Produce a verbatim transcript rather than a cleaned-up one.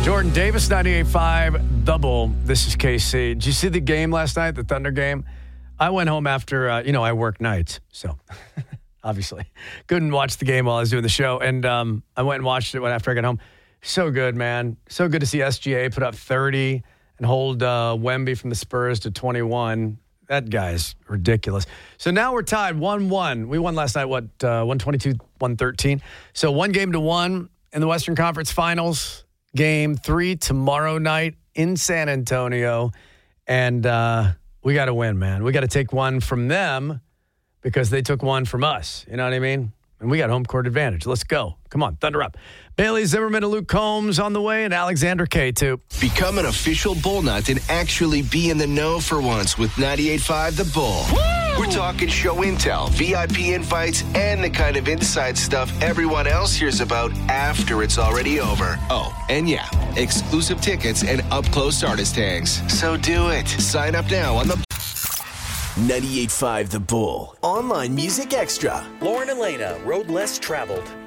Jordan Davis, ninety-eight point five, The Bull. This is K C. Did you see the game last night, the Thunder game? I went home after, uh, you know, I work nights, so obviously couldn't watch the game while I was doing the show. And um, I went and watched it after I got home. So good, man. So good to see S G A put up thirty and hold uh, Wemby from the Spurs to twenty-one. That guy's ridiculous. So now we're tied one one. We won last night, what, uh, one twenty-two, one thirteen. So one game to one in the Western Conference Finals. Game three tomorrow night in San Antonio. And uh, we got to win, man. We got to take one from them because they took one from us. You know what I mean? And we got home court advantage. Let's go. Come on, thunder up. Bailey Zimmerman and Luke Combs on the way, and Alexander K, too. Become an official Bull Nut and actually be in the know for once with ninety-eight point five The Bull. Woo! We're talking show intel, V I P invites, and the kind of inside stuff everyone else hears about after it's already over. Oh, and yeah, exclusive tickets and up-close artist tags. So do it. Sign up now on the ninety-eight point five The Bull. Online Music Extra. Lauren Elena, Road Less Traveled.